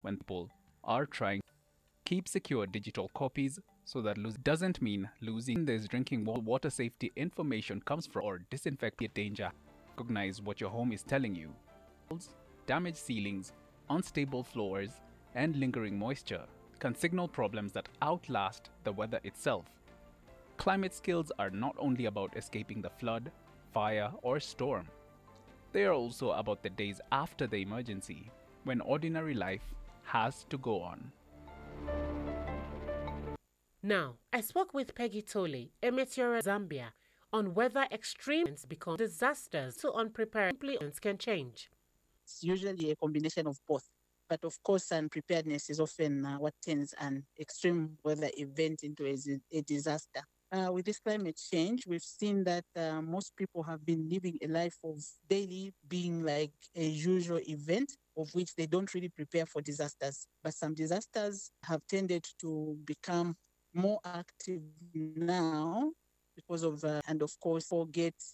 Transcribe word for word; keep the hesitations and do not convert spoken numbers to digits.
when people are trying to keep secure digital copies so that losing doesn't mean losing this drinking water safety information comes from or disinfect danger. Recognize what your home is telling you. Damaged ceilings, unstable floors, and lingering moisture can signal problems that outlast the weather itself. Climate skills are not only about escaping the flood, fire, or storm. They are also about the days after the emergency, when ordinary life has to go on. Now, I spoke with Peggy Tole, a meteorologist in Zambia, on whether extreme events become disasters so unpreparedness can change. It's usually a combination of both. But of course, unpreparedness is often uh, what turns an extreme weather event into a, a disaster. Uh, with this climate change, we've seen that uh, most people have been living a life of daily being like a usual event of which they don't really prepare for disasters. But some disasters have tended to become more active now because of, uh, and of course, forget